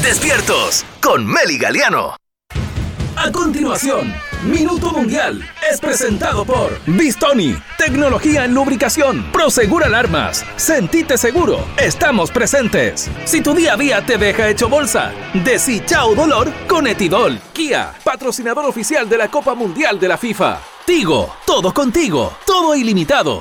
Despiertos con Meli Galiano. A continuación, Minuto Mundial es presentado por Bistoni, tecnología en lubricación, Prosegur Alarmas, sentite seguro, estamos presentes. Si tu día a día te deja hecho bolsa, decí chao dolor con Etidol. Kia, patrocinador oficial de la Copa Mundial de la FIFA. Tigo, todo contigo, todo ilimitado.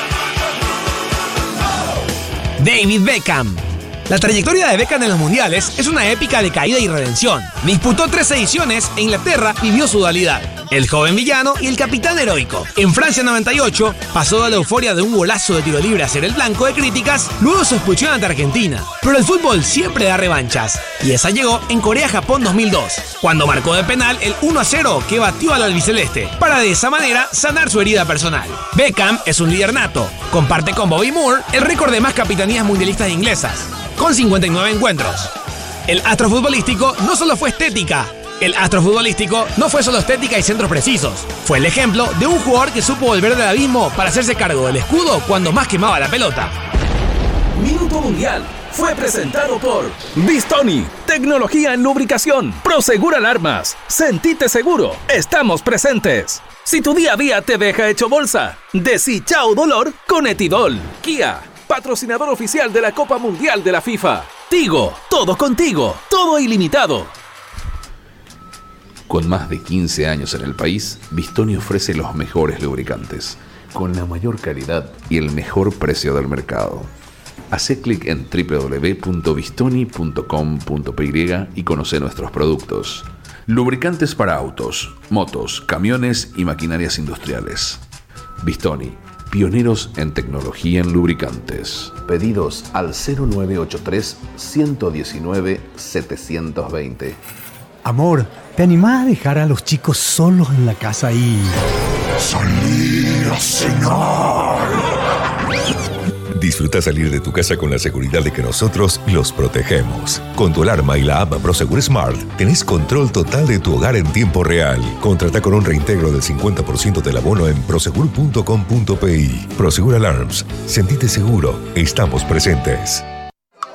David Beckham. La trayectoria de Beckham en los mundiales es una épica de caída y redención. Disputó 3 ediciones e Inglaterra vivió su dualidad: el joven villano y el capitán heroico. En Francia 98 pasó de la euforia de un golazo de tiro libre a ser el blanco de críticas, luego su expulsión ante Argentina. Pero el fútbol siempre da revanchas, y esa llegó en Corea-Japón 2002, cuando marcó de penal el 1-0 que batió al albiceleste, para de esa manera sanar su herida personal. Beckham es un líder nato, comparte con Bobby Moore el récord de más capitanías mundialistas inglesas, con 59 encuentros. El astro futbolístico no solo fue estética. El astro futbolístico no fue solo estética y centros precisos. Fue el ejemplo de un jugador que supo volver del abismo para hacerse cargo del escudo cuando más quemaba la pelota. Minuto Mundial fue presentado por Bistoni, tecnología en lubricación, Prosegur Alarmas, sentite seguro, estamos presentes. Si tu día a día te deja hecho bolsa, decí chao dolor con Etidol. Kia, patrocinador oficial de la Copa Mundial de la FIFA. Tigo, todo contigo, todo ilimitado. Con más de 15 años en el país, Bistoni ofrece los mejores lubricantes, con la mayor calidad y el mejor precio del mercado. Hacé clic en www.bistoni.com.py y conoce nuestros productos. Lubricantes para autos, motos, camiones y maquinarias industriales. Bistoni, pioneros en tecnología en lubricantes. Pedidos al 0983 119 720. Amor, ¿te animás a dejar a los chicos solos en la casa y salir a cenar? Disfruta salir de tu casa con la seguridad de que nosotros los protegemos. Con tu alarma y la app Prosegur Smart, tenés control total de tu hogar en tiempo real. Contrata con un reintegro del 50% del abono en prosegur.com.pi. Prosegur Alarms. Sentite seguro. Estamos presentes.